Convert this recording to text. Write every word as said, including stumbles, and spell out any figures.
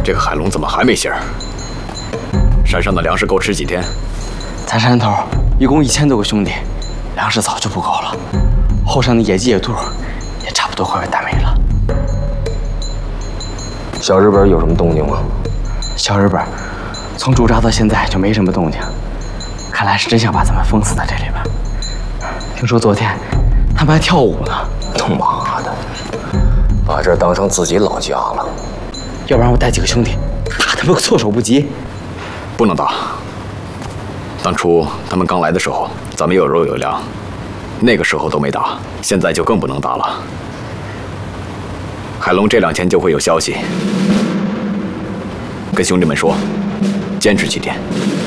这个海龙怎么还没信儿？山上的粮食够吃几天？ 咱山头一共一千多个兄弟，粮食早就不够了。后山的野鸡野兔也差不多快被打没了。 小日本有什么动静吗？ 小日本从驻扎到现在就没什么动静，看来是真想把咱们封死在这里边。听说昨天他们还跳舞呢。 他妈的，把这当成自己老家了。 要不然我带几个兄弟打他们个措手不及。 不能打。当初他们刚来的时候，咱们有肉有粮，那个时候都没打，现在就更不能打了。海龙这两天就会有消息，跟兄弟们说，坚持几天。